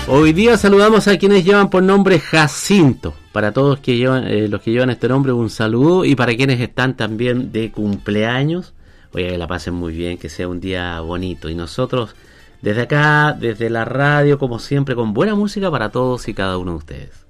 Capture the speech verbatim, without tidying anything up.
Hoy día saludamos a quienes llevan por nombre Jacinto. Para todos que llevan, eh, los que llevan este nombre, un saludo. Y para quienes están también de cumpleaños, oye, que la pasen muy bien, que sea un día bonito. Y nosotros, desde acá, desde la radio, como siempre, con buena música para todos y cada uno de ustedes.